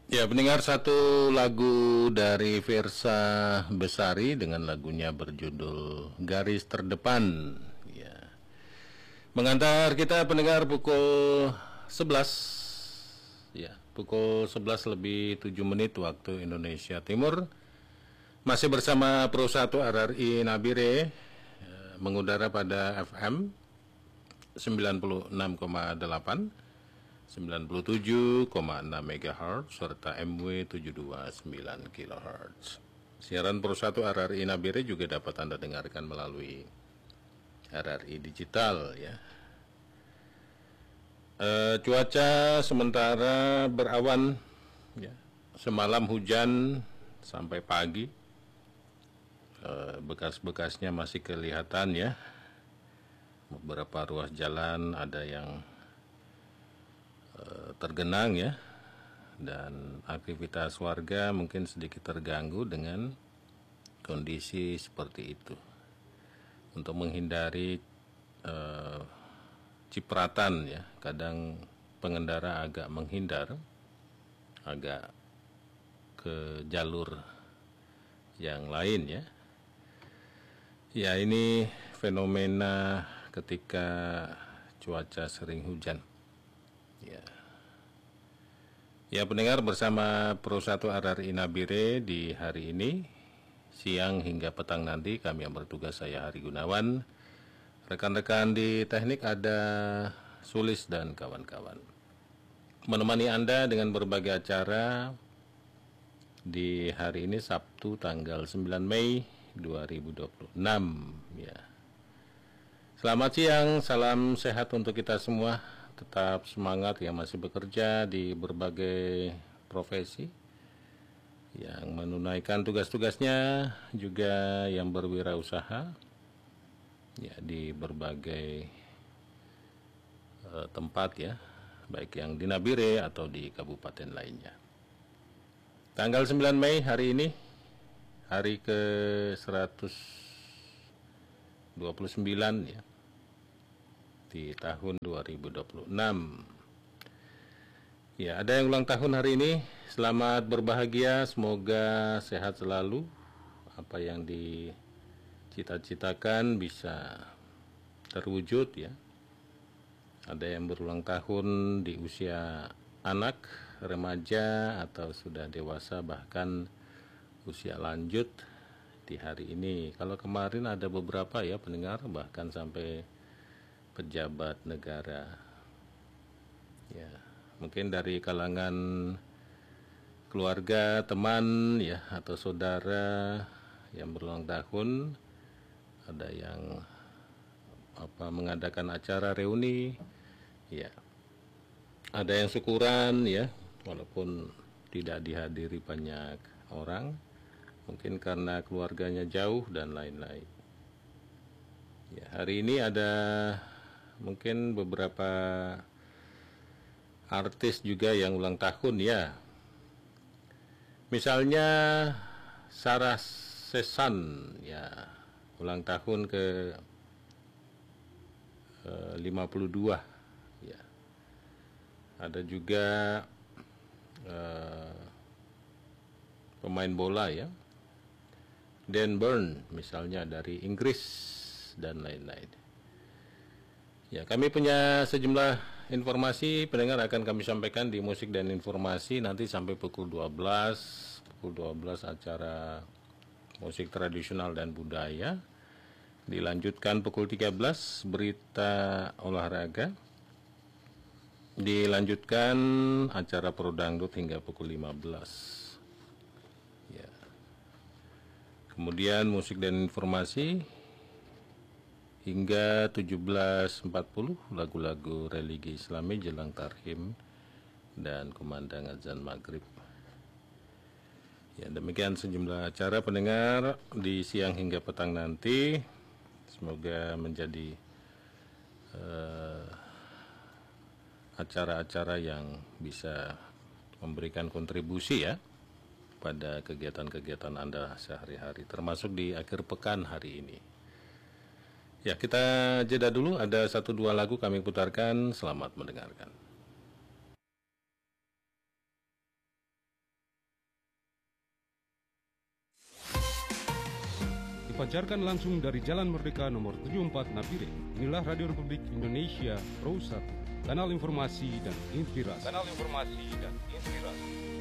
Ya, pendengar, satu lagu dari Versa Besari dengan lagunya berjudul Garis Terdepan. Ya. Mengantar kita pendengar pukul 11. Ya, pukul 11 lebih 7 menit waktu Indonesia Timur. Masih bersama Pro 1 RRI Nabire, mengudara pada FM 96,8, 97,6 MHz serta MW 729 kHz. Siaran Pro 1 RRI Nabire juga dapat Anda dengarkan melalui RRI Digital ya. Cuaca sementara berawan ya. Semalam hujan sampai pagi. Bekas-bekasnya masih kelihatan ya. Beberapa ruas jalan ada yang tergenang ya, dan aktivitas warga mungkin sedikit terganggu dengan kondisi seperti itu. Untuk menghindari cipratan ya, kadang pengendara agak menghindar, agak ke jalur yang lain ya. Ya, ini fenomena ketika cuaca sering hujan. Ya, pendengar, bersama Pro 1 RRI Nabire di hari ini, siang hingga petang nanti, kami yang bertugas, saya Hari Gunawan. Rekan-rekan di teknik ada Sulis dan kawan-kawan. Menemani Anda dengan berbagai acara di hari ini, Sabtu tanggal 9 Mei 2026 ya. Selamat siang, salam sehat untuk kita semua. Tetap semangat yang masih bekerja di berbagai profesi, yang menunaikan tugas-tugasnya, juga yang berwirausaha ya di berbagai tempat ya, baik yang di Nabire atau di kabupaten lainnya. Tanggal 9 Mei hari ini, hari ke 129 ya, di tahun 2026. Ya, ada yang ulang tahun hari ini. Selamat berbahagia, semoga sehat selalu. Apa yang dicita-citakan bisa terwujud ya. Ada yang berulang tahun di usia anak, remaja, atau sudah dewasa, bahkan usia lanjut di hari ini. Kalau kemarin ada beberapa ya pendengar, bahkan sampai pejabat negara ya, mungkin dari kalangan keluarga, teman ya, atau saudara yang berulang tahun. Ada yang mengadakan acara reuni ya, ada yang syukuran ya, walaupun tidak dihadiri banyak orang, mungkin karena keluarganya jauh dan lain-lain ya. Hari ini ada mungkin beberapa artis juga yang ulang tahun ya. Misalnya Sarah Sechan ya, ulang tahun ke 52 ya. Ada juga pemain bola ya, Dan Burn misalnya dari Inggris dan lain-lain. Ya, kami punya sejumlah informasi pendengar akan kami sampaikan di musik dan informasi nanti sampai pukul 12. Pukul 12 acara musik tradisional dan budaya. Dilanjutkan pukul 13 berita olahraga. Dilanjutkan acara Pro Dangdut hingga pukul 15. Ya. Kemudian musik dan informasi hingga 17.40 lagu-lagu religi Islami jelang tarhim dan kumandang azan maghrib. Ya, demikian sejumlah acara pendengar di siang hingga petang nanti. Semoga menjadi acara-acara yang bisa memberikan kontribusi ya pada kegiatan-kegiatan Anda sehari-hari, termasuk di akhir pekan hari ini. Ya, kita jeda dulu, ada 1-2 lagu kami putarkan, selamat mendengarkan. dipancarkan langsung dari Jalan Merdeka nomor 74 Nabire. Inilah Radio Republik Indonesia Pro 1, kanal informasi dan inspirasi.